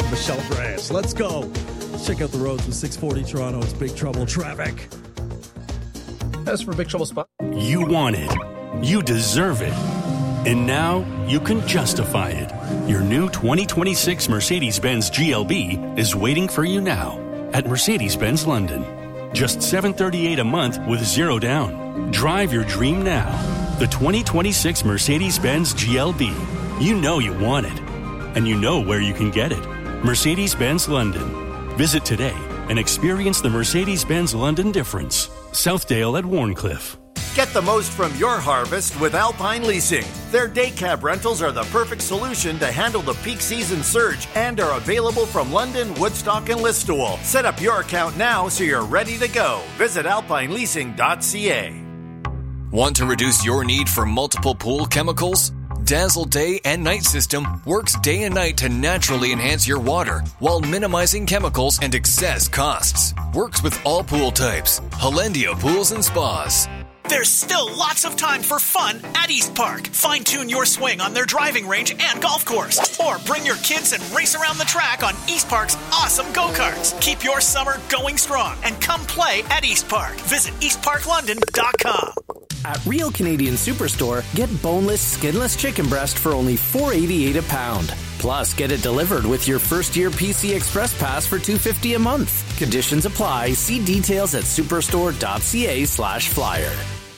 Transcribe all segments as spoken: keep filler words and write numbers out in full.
and Michelle Grace. Let's go. Let's check out the roads with six forty Toronto. It's Big Trouble traffic. As for Big Trouble spot. You want it. You deserve it. And now you can justify it. Your new twenty twenty-six Mercedes-Benz G L B is waiting for you now at Mercedes-Benz London. Just seven hundred thirty-eight dollars a month with zero down. Drive your dream now. The twenty twenty-six Mercedes-Benz G L B. You know you want it. And you know where you can get it. Mercedes-Benz London. Visit today and experience the Mercedes-Benz London difference. Southdale at Warncliffe. Get the most from your harvest with Alpine Leasing. Their day cab rentals are the perfect solution to handle the peak season surge and are available from London, Woodstock, and Listowel. Set up your account now so you're ready to go. Visit alpine leasing dot c a. Want to reduce your need for multiple pool chemicals? Dazzle Day and Night System works day and night to naturally enhance your water while minimizing chemicals and excess costs. Works with all pool types. Hollandia Pools and Spas. There's still lots of time for fun at East Park. Fine-tune your swing on their driving range and golf course. Or bring your kids and race around the track on East Park's awesome go-karts. Keep your summer going strong and come play at East Park. Visit east park london dot com. At Real Canadian Superstore, get boneless, skinless chicken breast for only four dollars and eighty-eight cents a pound. Plus, get it delivered with your first-year P C Express Pass for two dollars and fifty cents a month. Conditions apply. See details at superstore dot c a slash flyer.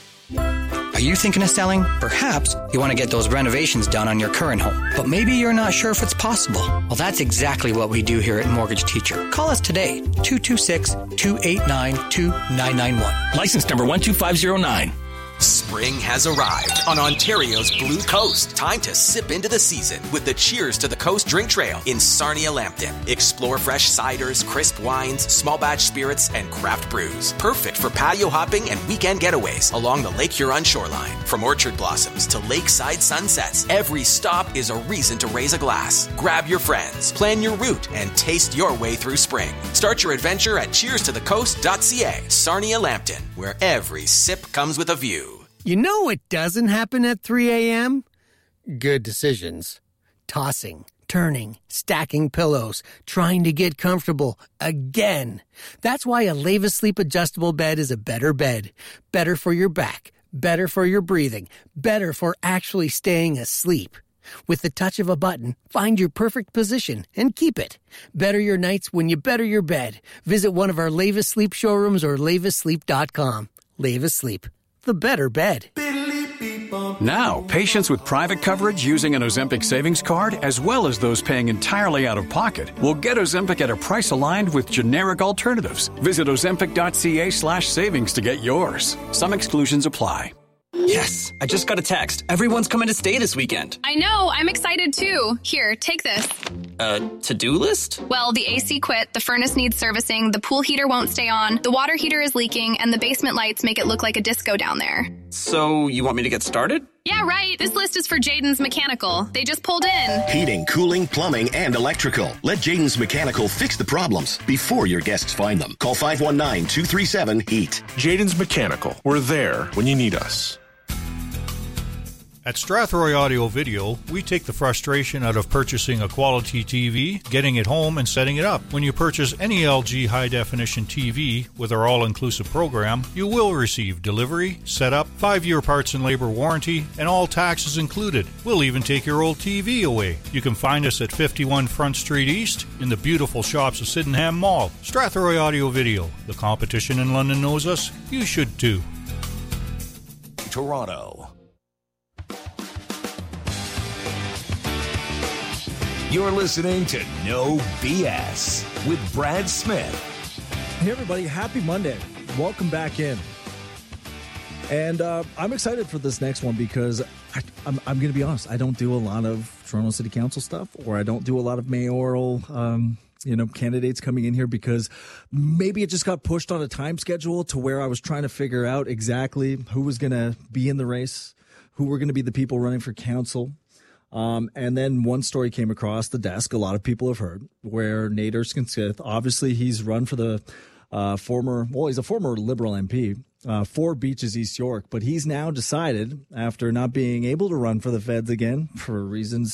Are you thinking of selling? Perhaps you want to get those renovations done on your current home, but maybe you're not sure if it's possible. Well, that's exactly what we do here at Mortgage Teacher. Call us today, two two six, two eight nine, two nine nine one. License number one two five zero nine. Spring has arrived on Ontario's Blue Coast. Time to sip into the season with the Cheers to the Coast Drink Trail in Sarnia-Lambton. Explore fresh ciders, crisp wines, small batch spirits, and craft brews. Perfect for patio hopping and weekend getaways along the Lake Huron shoreline. From orchard blossoms to lakeside sunsets, every stop is a reason to raise a glass. Grab your friends, plan your route, and taste your way through spring. Start your adventure at cheers to the coast dot c a. Sarnia-Lambton, where every sip comes with a view. You know what doesn't happen at three a.m.? Good decisions. Tossing, turning, stacking pillows, trying to get comfortable again. That's why a Leva Sleep adjustable bed is a better bed. Better for your back, better for your breathing, better for actually staying asleep. With the touch of a button, find your perfect position and keep it. Better your nights when you better your bed. Visit one of our Leva Sleep showrooms or leva sleep dot com. Leva Sleep. The better bed. Now, patients with private coverage using an Ozempic savings card, as well as those paying entirely out of pocket, will get Ozempic at a price aligned with generic alternatives. Visit ozempic dot c a slash savings to get yours. Some exclusions apply. Yes, I just got a text. Everyone's coming to stay this weekend. I know, I'm excited too. Here, take this. Uh, to-do list? Well, the A C quit, the furnace needs servicing, the pool heater won't stay on, the water heater is leaking, and the basement lights make it look like a disco down there. So, you want me to get started? Yeah, right. This list is for Jaden's Mechanical. They just pulled in. Heating, cooling, plumbing, and electrical. Let Jaden's Mechanical fix the problems before your guests find them. Call five one nine, two three seven, heat. Jaden's Mechanical. We're there when you need us. At Strathroy Audio Video, we take the frustration out of purchasing a quality T V, getting it home, and setting it up. When you purchase any L G high-definition T V with our all-inclusive program, you will receive delivery, setup, five-year parts and labor warranty, and all taxes included. We'll even take your old T V away. You can find us at fifty-one Front Street East in the beautiful shops of Sydenham Mall. Strathroy Audio Video. The competition in London knows us. You should too. Toronto. You're listening to No B S with Brad Smith. Hey, everybody. Happy Monday. Welcome back in. And uh, I'm excited for this next one because I, I'm, I'm going to be honest. I don't do a lot of Toronto City Council stuff, or I don't do a lot of mayoral um, you know, candidates coming in here because maybe it just got pushed on a time schedule to where I was trying to figure out exactly who was going to be in the race, who were going to be the people running for council. Um, and then one story came across the desk, a lot of people have heard, where Nate Erskine-Smith, obviously he's run for the uh, former, well, he's a former Liberal M P uh, for Beaches East York, but he's now decided, after not being able to run for the feds again, for reasons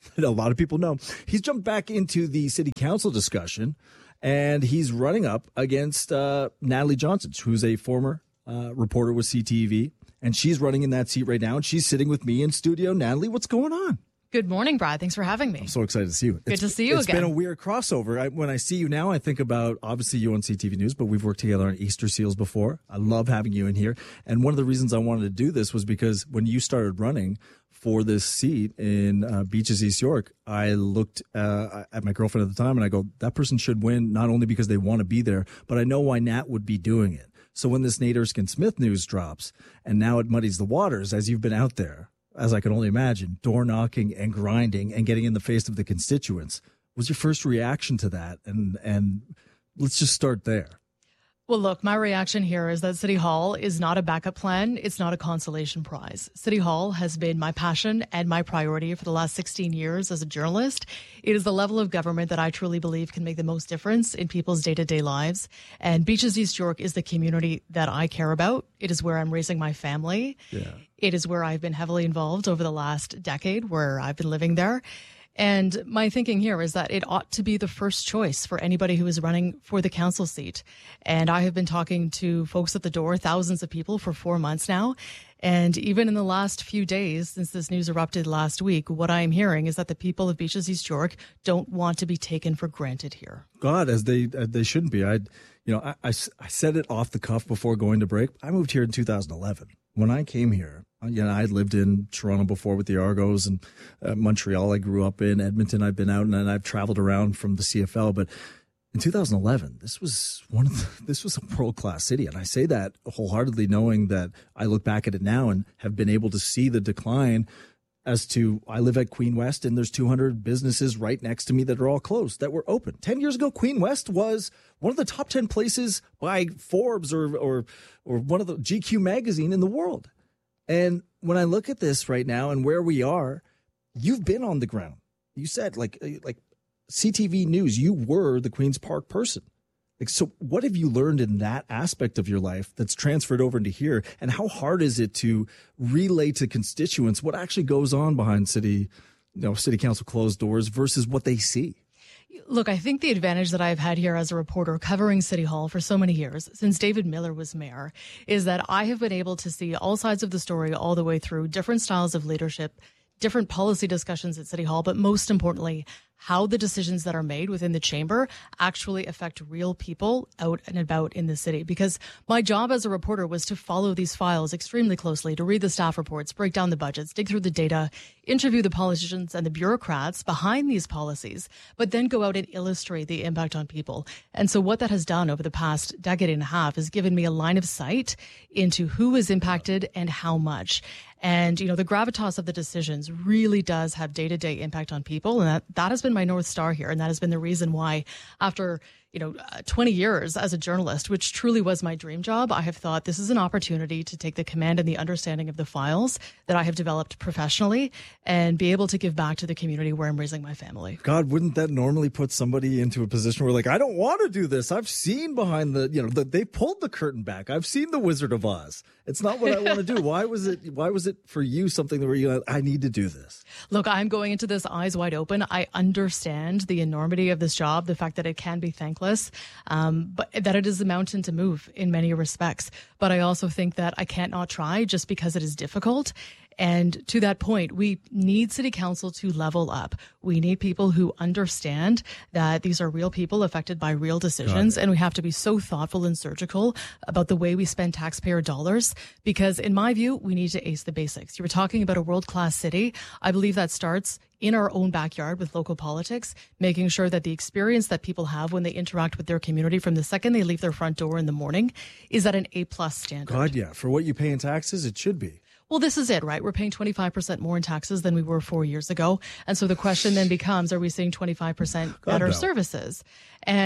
a lot of people know. He's jumped back into the city council discussion, and he's running up against uh, Natalie Johnson, who's a former uh, reporter with C T V, and she's running in that seat right now, and she's sitting with me in studio. Natalie, what's going on? Good morning, Brad. Thanks for having me. I'm so excited to see you. Good it's, to see you it's again. It's been a weird crossover. I, when I see you now, I think about, obviously, you on C T V News, but we've worked together on Easter Seals before. I love having you in here. And one of the reasons I wanted to do this was because when you started running for this seat in uh, Beaches, East York, I looked uh, at my girlfriend at the time and I go, that person should win, not only because they want to be there, but I know why Nat would be doing it. So when this Nate Erskine-Smith news drops, and now it muddies the waters, as you've been out there, as I can only imagine, door knocking and grinding and getting in the face of the constituents. Was your first reaction to that? And and let's just start there. Well, look, my reaction here is that City Hall is not a backup plan. It's not a consolation prize. City Hall has been my passion and my priority for the last sixteen years as a journalist. It is the level of government that I truly believe can make the most difference in people's day-to-day lives. And Beaches East York is the community that I care about. It is where I'm raising my family. Yeah. It is where I've been heavily involved over the last decade, where I've been living there. And my thinking here is that it ought to be the first choice for anybody who is running for the council seat. And I have been talking to folks at the door, thousands of people, for four months now. And even in the last few days, since this news erupted last week, what I'm hearing is that the people of Beaches East York don't want to be taken for granted here. God, as they as they shouldn't be. I, you know, I, I, I said it off the cuff before going to break. I moved here in two thousand eleven. When I came here, you know, I had lived in Toronto before with the Argos, and uh, Montreal I grew up in, Edmonton I've been out, and I've traveled around from the C F L. But in two thousand eleven, this was one of the, this was a world-class city. And I say that wholeheartedly knowing that I look back at it now and have been able to see the decline as to, I live at Queen West and there's two hundred businesses right next to me that are all closed, that were open. ten years ago, Queen West was one of the top ten places by Forbes or, or, or one of the G Q magazine in the world. And when I look at this right now and where we are, you've been on the ground. You said, like, like C T V News, you were the Queen's Park person. Like, so what have you learned in that aspect of your life that's transferred over into here? And how hard is it to relay to constituents what actually goes on behind city, you know, city council closed doors versus what they see? Look, I think the advantage that I've had here as a reporter covering City Hall for so many years, since David Miller was mayor, is that I have been able to see all sides of the story all the way through, different styles of leadership, different policy discussions at City Hall, but most importantly, how the decisions that are made within the chamber actually affect real people out and about in the city. Because my job as a reporter was to follow these files extremely closely, to read the staff reports, break down the budgets, dig through the data, interview the politicians and the bureaucrats behind these policies, but then go out and illustrate the impact on people. And so what that has done over the past decade and a half has given me a line of sight into who is impacted and how much. And, you know, the gravitas of the decisions really does have day-to-day impact on people. And that, that has been my North Star here. And that has been the reason why after, you know, uh, twenty years as a journalist, which truly was my dream job, I have thought this is an opportunity to take the command and the understanding of the files that I have developed professionally and be able to give back to the community where I'm raising my family. God, wouldn't that normally put somebody into a position where, like, I don't want to do this. I've seen behind the, you know, the, they pulled the curtain back. I've seen The Wizard of Oz. It's not what I want to do. Why was it, why was it for you something that where you, I need to do this? Look, I'm going into this eyes wide open. I understand the enormity of this job, the fact that it can be thankless, um, but that it is a mountain to move in many respects. But I also think that I can't not try just because it is difficult. And to that point, we need City Council to level up. We need people who understand that these are real people affected by real decisions. And we have to be so thoughtful and surgical about the way we spend taxpayer dollars, because in my view, we need to ace the basics. You were talking about a world-class city. I believe that starts in our own backyard with local politics, making sure that the experience that people have when they interact with their community from the second they leave their front door in the morning is at an A-plus standard. God, yeah. For what you pay in taxes, it should be. Well, this is it, right? We're paying twenty-five percent more in taxes than we were four years ago. And so the question then becomes, are we seeing twenty-five percent better no. services? And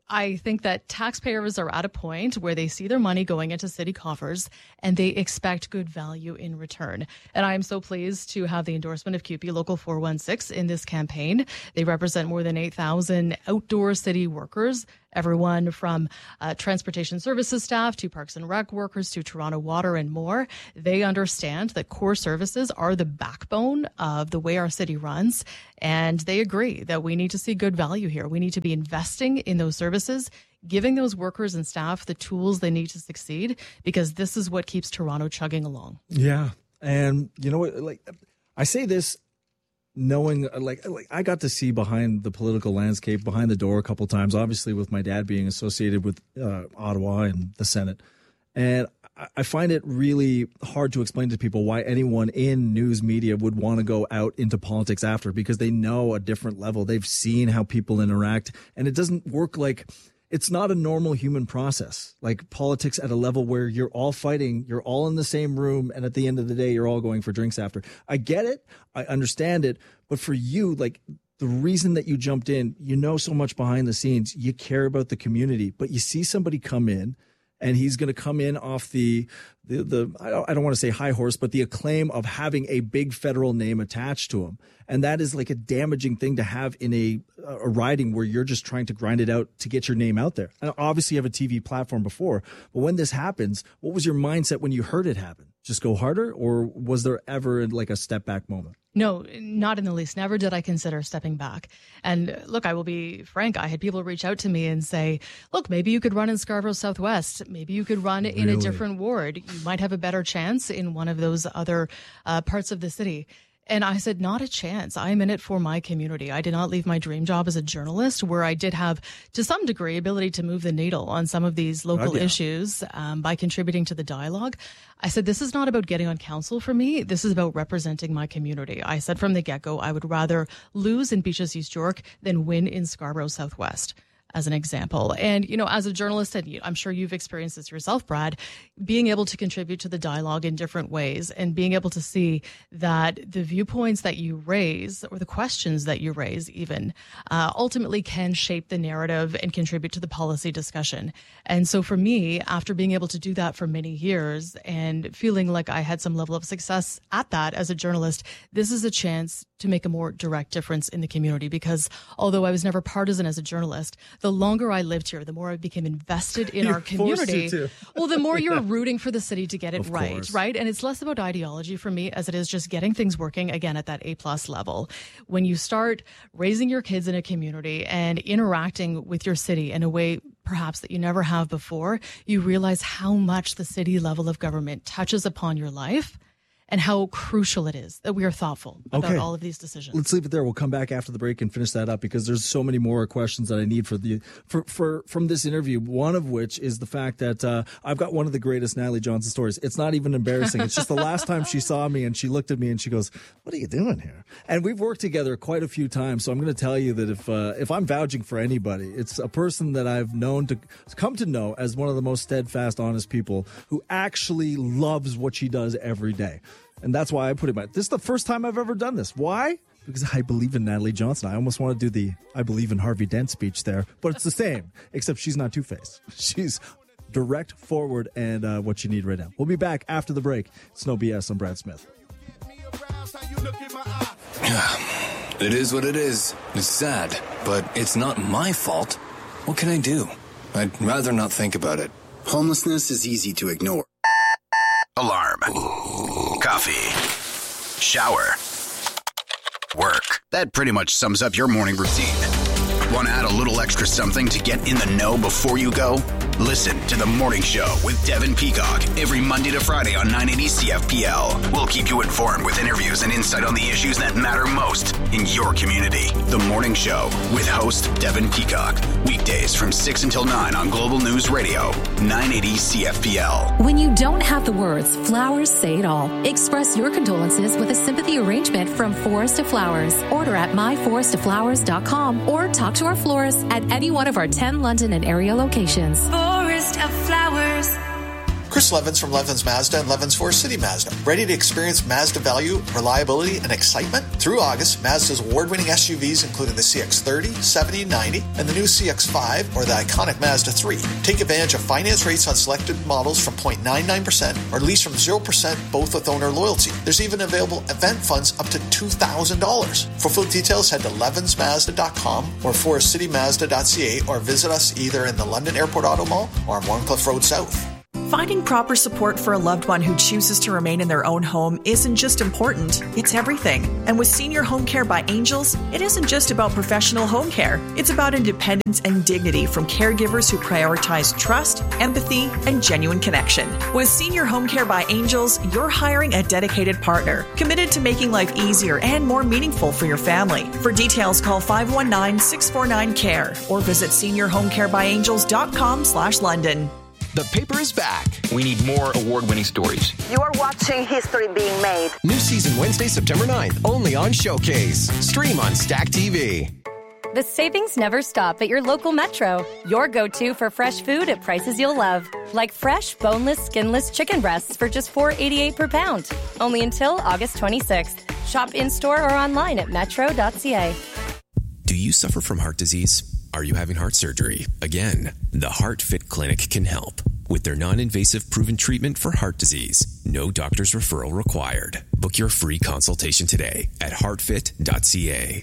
I think that taxpayers are at a point where they see their money going into city coffers and they expect good value in return. And I am so pleased to have the endorsement of C U P E Local four one six in this campaign. They represent more than eight thousand outdoor city workers, everyone from uh, transportation services staff to Parks and Rec workers to Toronto Water and more. They understand that core services are the backbone of the way our city runs, and they agree that we need to see good value here. We need to be investing in those services, giving those workers and staff the tools they need to succeed, because this is what keeps Toronto chugging along. Yeah. And you know what, like I say this knowing, like, like I got to see behind the political landscape, behind the door a couple times, obviously with my dad being associated with uh, Ottawa and the Senate. And I find it really hard to explain to people why anyone in news media would want to go out into politics after, because they know a different level. They've seen how people interact, and it doesn't work like, it's not a normal human process, like politics at a level where you're all fighting, you're all in the same room, and at the end of the day, you're all going for drinks after. I get it. I understand it. But for you, like, the reason that you jumped in, you know so much behind the scenes, you care about the community, but you see somebody come in, and he's going to come in off the, the, the I don't, I don't want to say high horse, but the acclaim of having a big federal name attached to him. And that is like a damaging thing to have in a, a riding where you're just trying to grind it out to get your name out there. And obviously you have a T V platform before, but when this happens, what was your mindset when you heard it happen? Just go harder? Or was there ever like a step back moment? No, not in the least. Never did I consider stepping back. And look, I will be frank. I had people reach out to me and say, look, maybe you could run in Scarborough Southwest. Maybe you could run in Really? a different ward. You might have a better chance in one of those other uh, parts of the city. And I said, not a chance. I'm in it for my community. I did not leave my dream job as a journalist, where I did have, to some degree, ability to move the needle on some of these local Oh, yeah. issues um, by contributing to the dialogue. I said, this is not about getting on council for me. This is about representing my community. I said from the get-go, I would rather lose in Beaches East York than win in Scarborough Southwest, as an example. And, you know, as a journalist, and I'm sure you've experienced this yourself, Brad, being able to contribute to the dialogue in different ways and being able to see that the viewpoints that you raise, or the questions that you raise even, uh, ultimately can shape the narrative and contribute to the policy discussion. And so for me, after being able to do that for many years and feeling like I had some level of success at that as a journalist, this is a chance to make a more direct difference in the community, because although I was never partisan as a journalist, the longer I lived here, the more I became invested in You're our community. forced to. Well, the more you're Yeah. rooting for the city to get it Of right, course. right? And it's less about ideology for me as it is just getting things working, again, at that A-plus level. When you start raising your kids in a community and interacting with your city in a way perhaps that you never have before, you realize how much the city level of government touches upon your life and how crucial it is that we are thoughtful about Okay. all of these decisions. Let's leave it there. We'll come back after the break and finish that up, because there's so many more questions that I need for the for, for from this interview. One of which is the fact that uh, I've got one of the greatest Natalie Johnson stories. It's not even embarrassing. It's just the last time she saw me and she looked at me and she goes, "What are you doing here?" And we've worked together quite a few times. So I'm going to tell you that if uh, if I'm vouching for anybody, it's a person that I've known to come to know as one of the most steadfast, honest people who actually loves what she does every day. And that's why I put it back. This is the first time I've ever done this. Why? Because I believe in Natalie Johnson. I almost want to do the I believe in Harvey Dent speech there, but it's the same, except she's not Two-Faced. She's direct, forward, and uh, what you need right now. We'll be back after the break. It's No B S. I'm Brad Smith. It is what it is. It's sad, but it's not my fault. What can I do? I'd rather not think about it. Homelessness is easy to ignore. Alarm. Coffee. Shower. Work. That pretty much sums up your morning routine. Want to add a little extra something to get in the know before you go? Listen to The Morning Show with Devin Peacock every Monday to Friday on nine eighty C F P L. We'll keep you informed with interviews and insight on the issues that matter most in your community. The Morning Show with host Devin Peacock. Weekdays from six until nine on Global News Radio, nine eighty C F P L. When you don't have the words, flowers say it all. Express your condolences with a sympathy arrangement from Forest of Flowers. Order at my forest of flowers dot com or talk to our florist at any one of our ten London and area locations. Forest of Flowers. Chris Levins from Levins Mazda and Levins Forest City Mazda. Ready to experience Mazda value, reliability, and excitement? Through August, Mazda's award-winning S U Vs, including the C X thirty, seventy, ninety, and the new C X five or the iconic Mazda three. Take advantage of finance rates on selected models from zero point nine nine percent or lease from zero percent, both with owner loyalty. There's even available event funds up to two thousand dollars. For full details, head to levins mazda dot com or forest city mazda dot c a or visit us either in the London Airport Auto Mall or on Warncliffe Road South. Finding proper support for a loved one who chooses to remain in their own home isn't just important, it's everything. And with Senior Home Care by Angels, it isn't just about professional home care. It's about independence and dignity from caregivers who prioritize trust, empathy, and genuine connection. With Senior Home Care by Angels, you're hiring a dedicated partner, committed to making life easier and more meaningful for your family. For details, call five one nine, six four nine, C A R E or visit senior home care by angels dot com slash London. The paper is back. We need more award-winning stories. You are watching history being made. New season Wednesday, September ninth, only on Showcase. Stream on Stack T V. The savings never stop at your local Metro. Your go-to for fresh food at prices you'll love. Like fresh, boneless, skinless chicken breasts for just four dollars and eighty-eight cents per pound. Only until August twenty-sixth. Shop in-store or online at metro dot c a. Do you suffer from heart disease? Are you having heart surgery? Again, the Heart Fit Clinic can help. With their non-invasive proven treatment for heart disease, no doctor's referral required. Book your free consultation today at heart fit dot c a.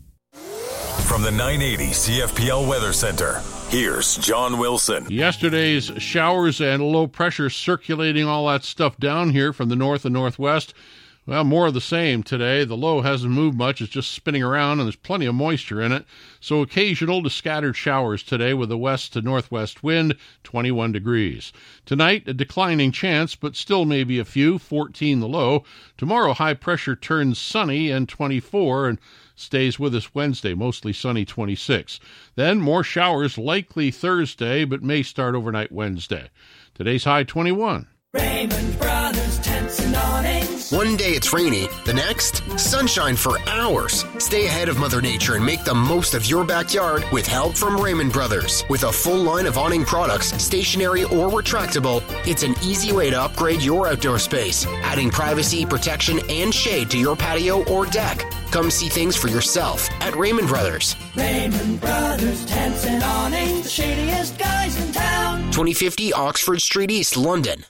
From the nine eighty C F P L Weather Center, here's John Wilson. Yesterday's showers and low pressure circulating all that stuff down here from the north and northwest. Well, more of the same today. The low hasn't moved much. It's just spinning around, and there's plenty of moisture in it. So occasional to scattered showers today with a west to northwest wind, twenty-one degrees. Tonight, a declining chance, but still maybe a few, fourteen the low. Tomorrow, high pressure turns sunny and twenty-four, and stays with us Wednesday, mostly sunny, twenty-six. Then more showers likely Thursday, but may start overnight Wednesday. Today's high, twenty-one. Raymond Brothers Tents and Awnings. One day it's rainy, the next, sunshine for hours. Stay ahead of Mother Nature and make the most of your backyard with help from Raymond Brothers. With a full line of awning products, stationary or retractable, it's an easy way to upgrade your outdoor space, adding privacy, protection, and shade to your patio or deck. Come see things for yourself at Raymond Brothers. Raymond Brothers Tents and Awnings, the shadiest guys in town. twenty fifty Oxford Street East, London.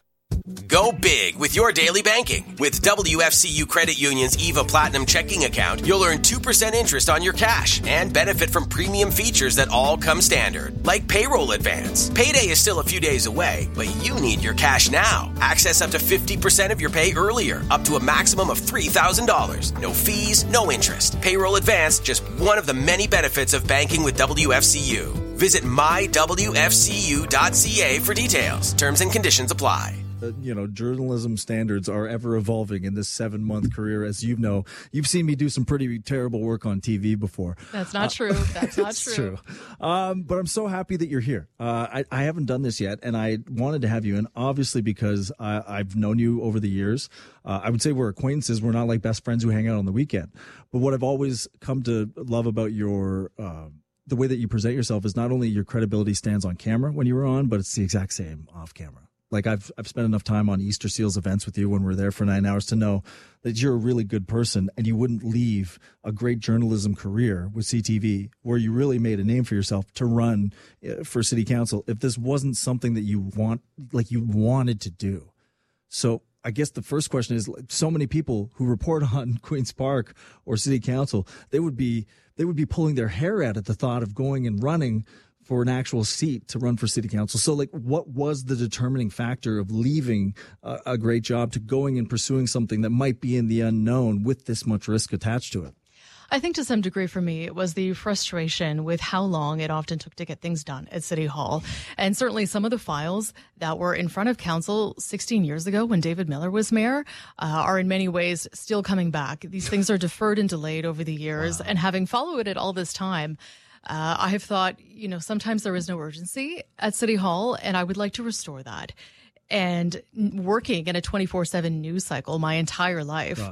Go big with your daily banking. With W F C U Credit Union's EVA Platinum checking account, you'll earn two percent interest on your cash and benefit from premium features that all come standard, like payroll advance. Payday is still a few days away, but you need your cash now. Access up to fifty percent of your pay earlier, up to a maximum of three thousand dollars. No fees, no interest. Payroll advance, just one of the many benefits of banking with W F C U. Visit my w f c u dot c a for details. Terms and conditions apply. Uh, you know, journalism standards are ever evolving in this seven month career. As you know, you've seen me do some pretty terrible work on T V before. That's not uh, true. That's not true. true. Um, but I'm so happy that you're here. Uh, I, I haven't done this yet, and I wanted to have you in, obviously, because I, I've known you over the years. Uh, I would say we're acquaintances. We're not like best friends who hang out on the weekend. But what I've always come to love about your uh, the way that you present yourself is not only your credibility stands on camera when you were on, but it's the exact same off camera. Like I've I've spent enough time on Easter Seals events with you when we're there for nine hours to know that you're a really good person and you wouldn't leave a great journalism career with C T V where you really made a name for yourself to run for city council if this wasn't something that you want, like you wanted to do. So I guess the first question is, so many people who report on Queen's Park or city council, they would be they would be pulling their hair out at the thought of going and running for an actual seat to run for city council. So like, what was the determining factor of leaving a, a great job to going and pursuing something that might be in the unknown with this much risk attached to it? I think to some degree for me, it was the frustration with how long it often took to get things done at City Hall. And certainly some of the files that were in front of council sixteen years ago when David Miller was mayor uh, are in many ways still coming back. These things are deferred and delayed over the years. Wow. And having followed it all this time, Uh, I have thought, you know, sometimes there is no urgency at City Hall, and I would like to restore that. And working in a twenty-four seven news cycle my entire life, God.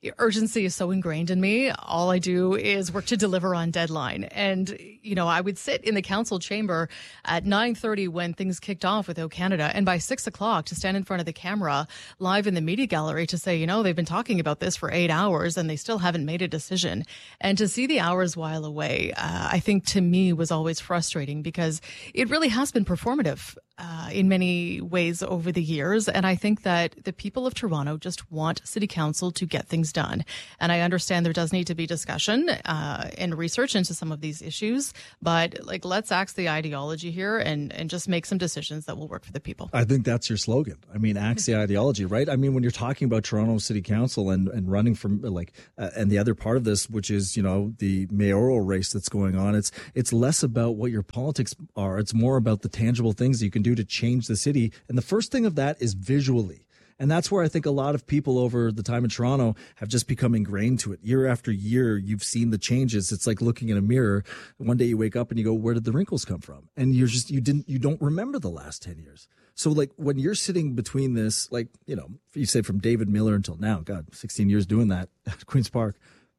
urgency is so ingrained in me. All I do is work to deliver on deadline. And, you know, I would sit in the council chamber at nine thirty when things kicked off with O Canada. And by six o'clock to stand in front of the camera live in the media gallery to say, you know, they've been talking about this for eight hours and they still haven't made a decision. And to see the hours while away, uh, I think to me was always frustrating because it really has been performative uh, in many ways over the years. And I think that the people of Toronto just want City Council to get things done. And I understand there does need to be discussion uh, and research into some of these issues, but like, let's axe the ideology here and, and just make some decisions that will work for the people. I think that's your slogan. I mean, axe the ideology, right? I mean, when you're talking about Toronto City Council and, and running from like, uh, and the other part of this, which is, you know, the mayoral race that's going on, it's, it's less about what your politics are. It's more about the tangible things that you can do to change the city. And the first thing of that is visually. And that's where I think a lot of people over the time in Toronto have just become ingrained to it. Year after year, you've seen the changes. It's like looking in a mirror. One day you wake up and you go, where did the wrinkles come from? And you're just, you didn't, you don't remember the last ten years. So like when you're sitting between this, like, you know, you say from David Miller until now, God, sixteen years doing that at Queen's Park.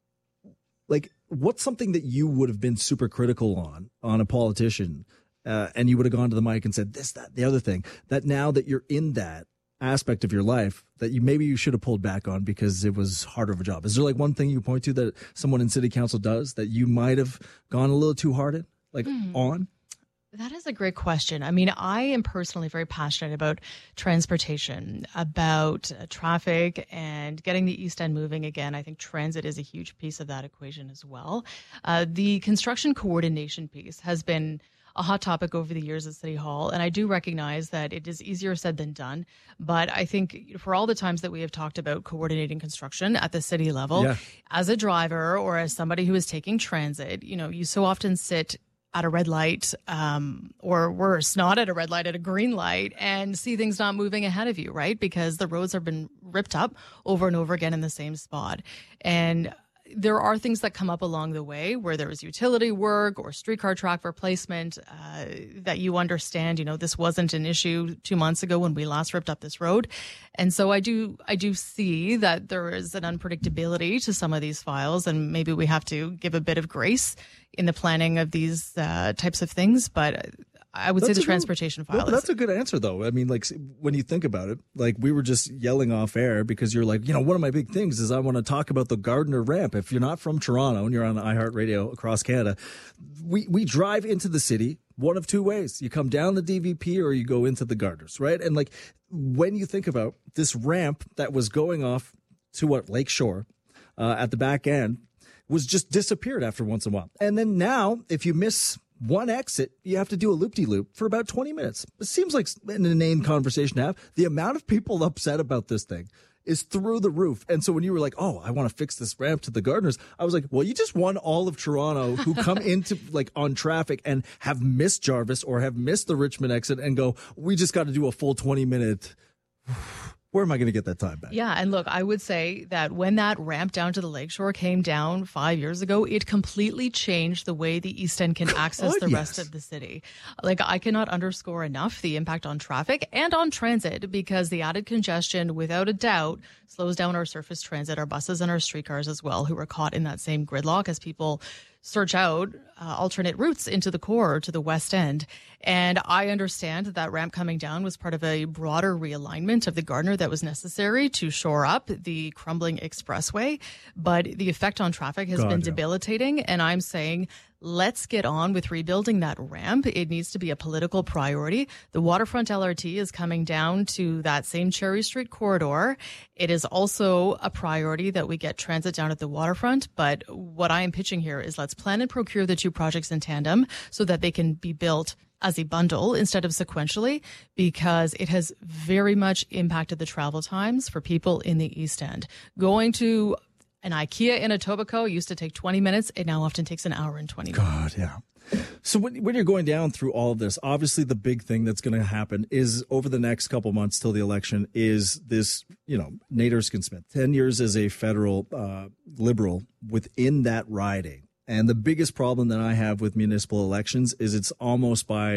Like, what's something that you would have been super critical on, on a politician, uh, and you would have gone to the mic and said this, that, the other thing, that now that you're in that aspect of your life that you maybe you should have pulled back on because it was harder of a job? Is there like one thing you point to that someone in City Council does that you might have gone a little too hard at, like mm. on? That is a great question. I mean, I am personally very passionate about transportation, about uh, traffic and getting the East End moving again. I think transit is a huge piece of that equation as well. Uh, the construction coordination piece has been a hot topic over the years at City Hall. And I do recognize that it is easier said than done. But I think for all the times that we have talked about coordinating construction at the city level, yeah. as a driver or as somebody who is taking transit, you know, you so often sit at a red light, um, or worse, not at a red light, at a green light, and see things not moving ahead of you, right? Because the roads have been ripped up over and over again in the same spot. And there are things that come up along the way where there is utility work or streetcar track replacement uh, that you understand, you know, this wasn't an issue two months ago when we last ripped up this road. And so I do I do see that there is an unpredictability to some of these files, and maybe we have to give a bit of grace in the planning of these uh, types of things. But I would that's say the transportation good, file. Well, that's a good answer, though. I mean, like, when you think about it, like, we were just yelling off air because you're like, you know, one of my big things is I want to talk about the Gardiner ramp. If you're not from Toronto and you're on iHeartRadio across Canada, we, we drive into the city one of two ways. You come down the D V P or you go into the Gardiners, right? And, like, when you think about this ramp that was going off to what, Lakeshore uh, at the back end was just disappeared after once in a while. And then now, if you miss one exit, you have to do a loop-de-loop for about twenty minutes. It seems like an inane conversation to have. The amount of people upset about this thing is through the roof. And so when you were like, oh, I want to fix this ramp to the Gardiners, I was like, well, you just won all of Toronto who come into like on traffic and have missed Jarvis or have missed the Richmond exit and go, we just got to do a full twenty minute. Where am I going to get that time back? Yeah, and look, I would say that when that ramp down to the Lakeshore came down five years ago, it completely changed the way the East End can access oh, the yes. rest of the city. Like, I cannot underscore enough the impact on traffic and on transit, because the added congestion, without a doubt, slows down our surface transit, our buses and our streetcars as well, who are caught in that same gridlock as people search out uh, alternate routes into the core, to the West End. And I understand that that ramp coming down was part of a broader realignment of the Gardiner that was necessary to shore up the crumbling expressway. But the effect on traffic has God, been debilitating. Yeah. And I'm saying, let's get on with rebuilding that ramp. It needs to be a political priority. The Waterfront L R T is coming down to that same Cherry Street corridor. It is also a priority that we get transit down at the waterfront. But what I am pitching here is let's plan and procure the two projects in tandem so that they can be built as a bundle instead of sequentially, because it has very much impacted the travel times for people in the East End. Going to an IKEA in Etobicoke used to take twenty minutes. It now often takes an hour and twenty minutes. God, yeah. So when, when you're going down through all of this, obviously the big thing that's going to happen is over the next couple months till the election is this, you know, Nate Erskine-Smith, ten years as a federal uh, Liberal within that riding. And the biggest problem that I have with municipal elections is it's almost by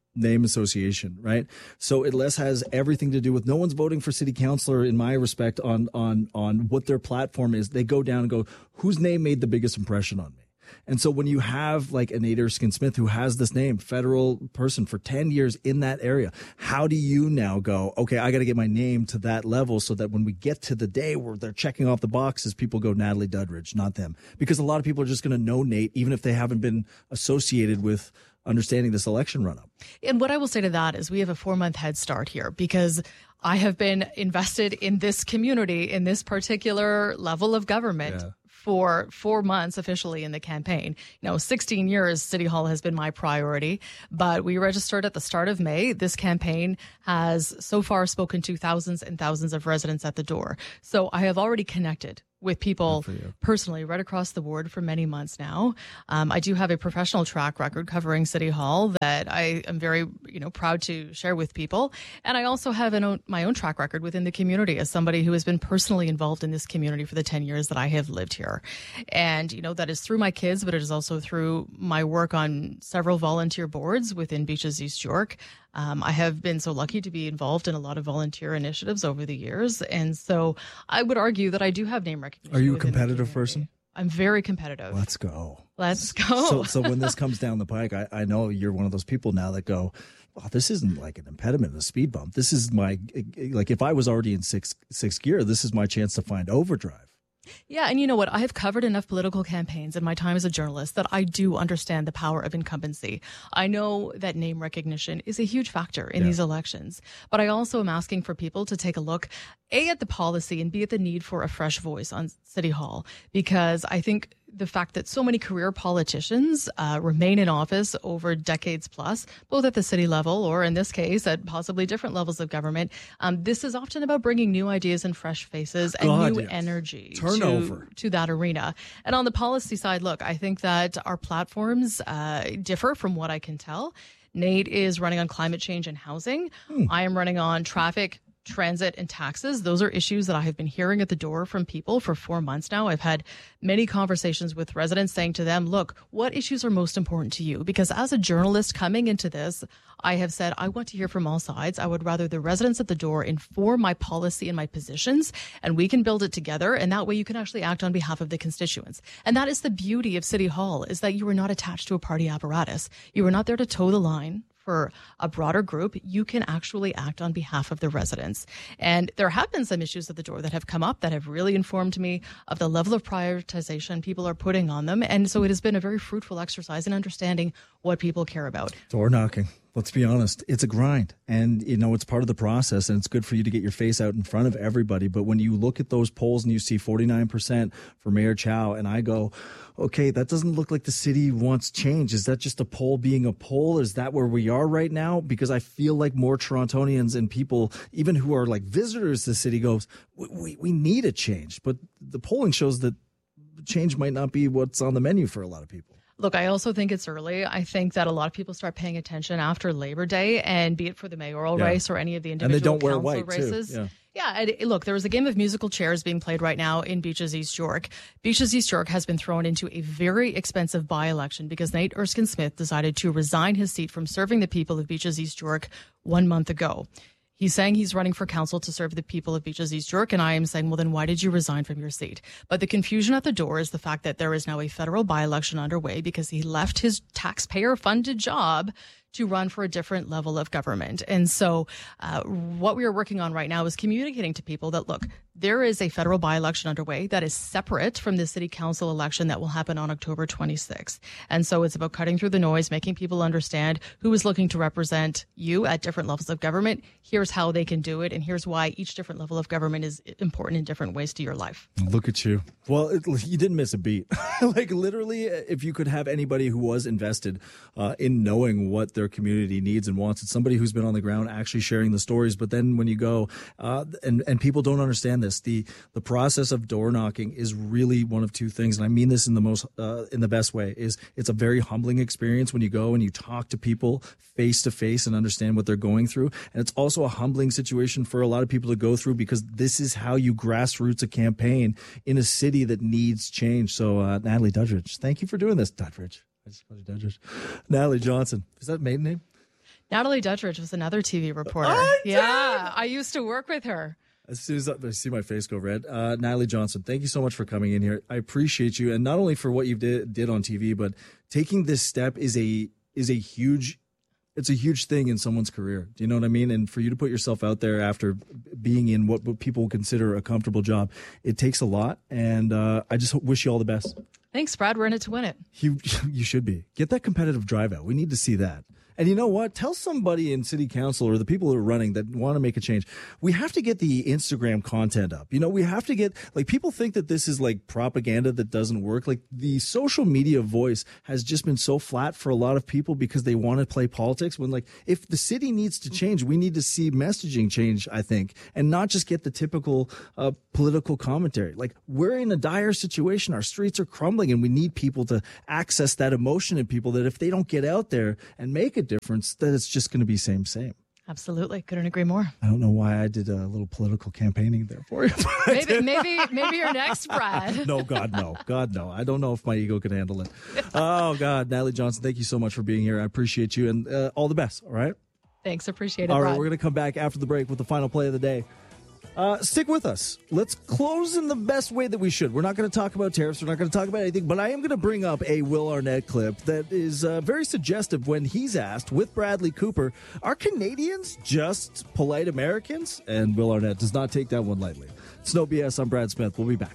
name association, right? So it less has everything to do with no one's voting for city councilor, in my respect, on on on what their platform is. They go down and go, whose name made the biggest impression on me? And so when you have like a Nate Erskine-Smith who has this name, federal person for ten years in that area, how do you now go, okay, I got to get my name to that level so that when we get to the day where they're checking off the boxes, people go Natalie Duddridge, not them. Because a lot of people are just going to know Nate, even if they haven't been associated with understanding this election run-up. And what I will say to that is we have a four-month head start here because I have been invested in this community, in this particular level of government. Yeah. For four months officially in the campaign. You know, sixteen years, City Hall has been my priority, but we registered at the start of May. This campaign has so far spoken to thousands and thousands of residents at the door. So I have already connected with people personally right across the board for many months now. Um, I do have a professional track record covering City Hall that I am very, you know, proud to share with people. And I also have an own, my own track record within the community as somebody who has been personally involved in this community for the ten years that I have lived here. And, you know, that is through my kids, but it is also through my work on several volunteer boards within Beaches East York. Um, I have been so lucky to be involved in a lot of volunteer initiatives over the years. And so I would argue that I do have name recognition. Are you a competitive person? I'm very competitive. Let's go. Let's go. So, so when this comes down the pike, I, I know you're one of those people now that go, oh, this isn't like an impediment, a speed bump. This is my, like if I was already in sixth, sixth gear, this is my chance to find overdrive. Yeah, and you know what? I have covered enough political campaigns in my time as a journalist that I do understand the power of incumbency. I know that name recognition is a huge factor in yeah. these elections, but I also am asking for people to take a look, A, at the policy, and B, at the need for a fresh voice on City Hall, because I think the fact that so many career politicians uh, remain in office over decades plus, both at the city level or in this case at possibly different levels of government, um, this is often about bringing new ideas and fresh faces and God, new yes. energy Turnover. To, to that arena. And on the policy side, look, I think that our platforms uh, differ from what I can tell. Nate is running on climate change and housing. Hmm. I am running on traffic, transit, and taxes. Those are issues that I have been hearing at the door from people for four months now. I've had many conversations with residents saying to them, look, what issues are most important to you? Because as a journalist coming into this, I have said, I want to hear from all sides. I would rather the residents at the door inform my policy and my positions, and we can build it together. And that way you can actually act on behalf of the constituents. And that is the beauty of City Hall, is that you are not attached to a party apparatus. You are not there to toe the line for a broader group. You can actually act on behalf of the residents. And there have been some issues at the door that have come up that have really informed me of the level of prioritization people are putting on them. And so it has been a very fruitful exercise in understanding what people care about. Door knocking. Let's be honest. It's a grind. And, you know, it's part of the process, and it's good for you to get your face out in front of everybody. But when you look at those polls and you see forty-nine percent for Mayor Chow, and I go, okay, that doesn't look like the city wants change. Is that just a poll being a poll? Is that where we are right now? Because I feel like more Torontonians and people, even who are like visitors to the city, goes, we, we, we need a change. But the polling shows that change might not be what's on the menu for a lot of people. Look, I also think it's early. I think that a lot of people start paying attention after Labor Day, and be it for the mayoral yeah. race or any of the individual and they don't council wear white races. Too. Yeah. Yeah, and look, there was a game of musical chairs being played right now in Beaches East York. Beaches East York has been thrown into a very expensive by-election because Nate Erskine-Smith decided to resign his seat from serving the people of Beaches East York one month ago. He's saying he's running for council to serve the people of Beaches East York, and I am saying, well, then why did you resign from your seat? But the confusion at the door is the fact that there is now a federal by-election underway because he left his taxpayer-funded job to run for a different level of government. And so uh, what we are working on right now is communicating to people that, look, there is a federal by-election underway that is separate from the city council election that will happen on October twenty-sixth. And so it's about cutting through the noise, making people understand who is looking to represent you at different levels of government. Here's how they can do it, and here's why each different level of government is important in different ways to your life. Look at you. Well, it, you didn't miss a beat. Like literally, if you could have anybody who was invested uh, in knowing what their community needs and wants, it's somebody who's been on the ground actually sharing the stories. But then when you go, uh, and, and people don't understand this, the the process of door knocking is really one of two things, and I mean this in the most uh, in the best way, is it's a very humbling experience when you go and you talk to people face to face and understand what they're going through. And it's also a humbling situation for a lot of people to go through, because this is how you grassroots a campaign in a city that needs change. So uh, Natalie Duddridge, thank you for doing this. Duddridge. I just called you Duddridge. Natalie Johnson. Is that maiden name? Natalie Duttridge was another T V reporter. I yeah, I used to work with her. As soon as I see my face go red, uh, Natalie Johnson, thank you so much for coming in here. I appreciate you, and not only for what you did did on T V, but taking this step is a is a huge, it's a huge thing in someone's career. Do you know what I mean? And for you to put yourself out there after being in what, what people consider a comfortable job, it takes a lot. And uh, I just wish you all the best. Thanks, Brad. We're in it to win it. You you should be. Get that competitive drive out. We need to see that. And you know what? Tell somebody in city council or the people who are running that want to make a change. We have to get the Instagram content up. You know, we have to get, like, people think that this is like propaganda that doesn't work. Like, the social media voice has just been so flat for a lot of people because they want to play politics. When, like, if the city needs to change, we need to see messaging change, I think, and not just get the typical uh, political commentary. Like, we're in a dire situation. Our streets are crumbling, and we need people to access that emotion in people that if they don't get out there and make a difference, that it's just going to be same same. Absolutely, couldn't agree more. I don't know why I did a little political campaigning there for you. maybe maybe maybe you're next, Brad. No, God no, God no. I don't know if my ego could handle it. Oh God, Natalie Johnson, thank you so much for being here. I appreciate you, and uh, all the best. All right. Thanks, appreciate it. All right, Brad. we're going to come back after the break with the final play of the day. Uh, stick with us. Let's close in the best way that we should. We're not going to talk about tariffs. We're not going to talk about anything, but I am going to bring up a Will Arnett clip that is uh, very suggestive when he's asked with Bradley Cooper, are Canadians just polite Americans? And Will Arnett does not take that one lightly. It's No B S. I'm Brad Smith. We'll be back.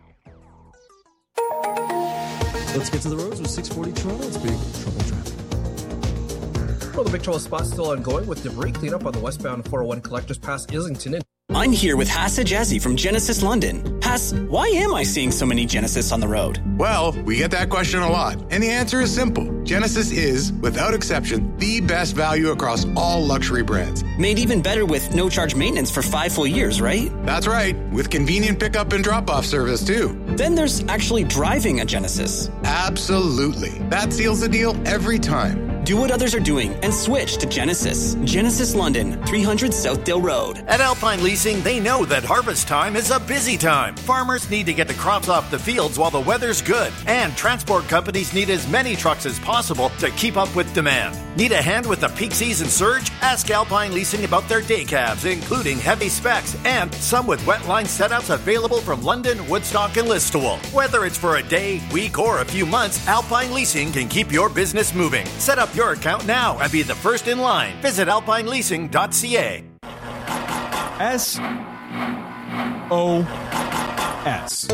Let's get to the roads with six forty Toronto. It's big trouble traffic. Well, the big trouble spot's still ongoing with debris cleanup on the westbound four oh one Collectors Pass Islington. In- I'm here with Hass Ajazi from Genesis London. Hass, why am I seeing so many Genesis on the road? Well, we get that question a lot, and the answer is simple. Genesis is, without exception, the best value across all luxury brands. Made even better with no-charge maintenance for five full years, right? That's right, with convenient pickup and drop-off service, too. Then there's actually driving a Genesis. Absolutely. That seals the deal every time. Do what others are doing and switch to Genesis. Genesis London, three hundred Southdale Road. At Alpine Leasing, they know that harvest time is a busy time. Farmers need to get the crops off the fields while the weather's good. And transport companies need as many trucks as possible to keep up with demand. Need a hand with the peak season surge? Ask Alpine Leasing about their day cabs, including heavy specs and some with wet line setups available from London, Woodstock, and Listowel. Whether it's for a day, week, or a few months, Alpine Leasing can keep your business moving. Set up your account now and be the first in line. Visit alpine leasing dot c a. S O S.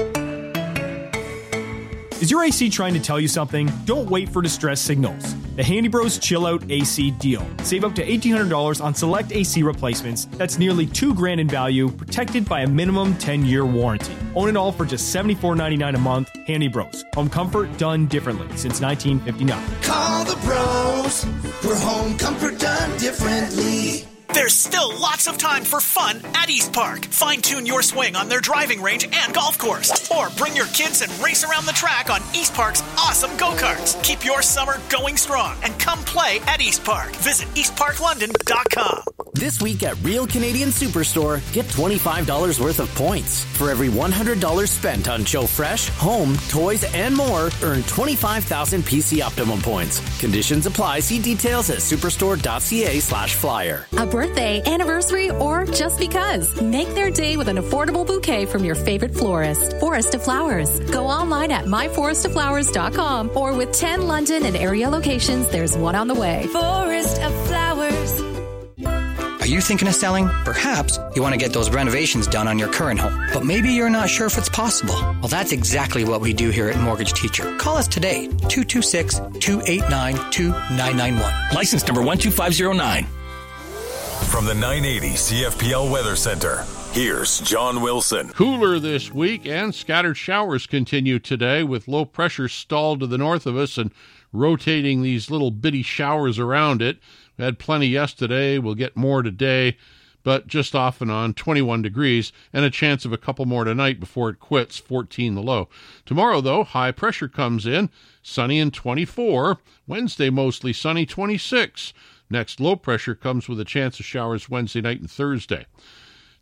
Is your A C trying to tell you something? Don't wait for distress signals. The Handy Bros Chill Out A C deal. Save up to eighteen hundred dollars on select A C replacements. That's nearly two grand in value, protected by a minimum ten-year warranty. Own it all for just seventy-four ninety-nine a month. Handy Bros. Home comfort done differently since nineteen fifty-nine. Call the pros for home comfort done differently. There's still lots of time for fun at East Park. Fine-tune your swing on their driving range and golf course. Or bring your kids and race around the track on East Park's awesome go-karts. Keep your summer going strong and come play at East Park. Visit east park london dot com. This week at Real Canadian Superstore, get twenty-five dollars worth of points. For every one hundred dollars spent on Joe Fresh, home, toys, and more, earn twenty-five thousand P C Optimum points. Conditions apply. See details at superstore dot c a slash flyer. A birthday, anniversary, or just because. Make their day with an affordable bouquet from your favorite florist. Forest of Flowers. Go online at my forest of flowers dot com or with ten London and area locations, there's one on the way. Forest of Flowers. Are you thinking of selling? Perhaps you want to get those renovations done on your current home, but maybe you're not sure if it's possible. Well, that's exactly what we do here at Mortgage Teacher. Call us today, two two six, two eight nine, two nine nine one. License number one two five zero nine. From the nine eighty C F P L Weather Center, here's John Wilson. Cooler this week, and scattered showers continue today with low pressure stalled to the north of us and rotating these little bitty showers around it. We had plenty yesterday. We'll get more today, but just off and on, twenty-one degrees, and a chance of a couple more tonight before it quits, fourteen the low. Tomorrow, though, high pressure comes in, sunny and twenty-four. Wednesday, mostly sunny, twenty-six. Next low pressure comes with a chance of showers Wednesday night and Thursday.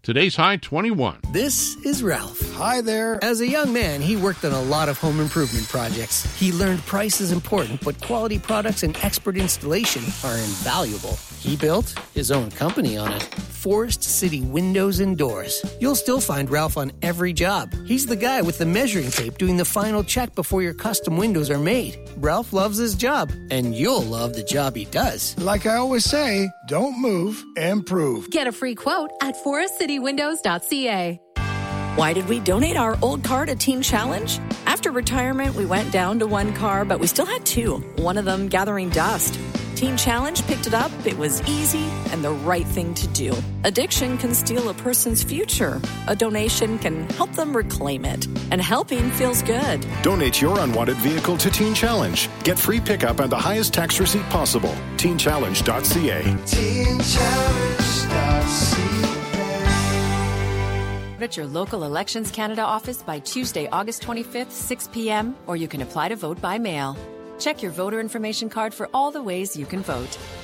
Today's high, twenty-one. This is Ralph. Hi there. As a young man, he worked on a lot of home improvement projects. He learned price is important, but quality products and expert installation are invaluable. He built his own company on it. Forest City Windows and Doors. You'll still find Ralph on every job. He's the guy with the measuring tape doing the final check before your custom windows are made. Ralph loves his job, and you'll love the job he does. Like I always say, don't move, improve. Get a free quote at forest city windows dot c a. Why did we donate our old car to Teen Challenge? After retirement, we went down to one car, but we still had two, one of them gathering dust. Teen Challenge picked it up, it was easy, and the right thing to do. Addiction can steal a person's future. A donation can help them reclaim it. And helping feels good. Donate your unwanted vehicle to Teen Challenge. Get free pickup and the highest tax receipt possible. teen challenge dot c a. teen challenge dot c a. At your local Elections Canada office by Tuesday, August twenty-fifth, six p.m., or you can apply to vote by mail. Check your voter information card for all the ways you can vote.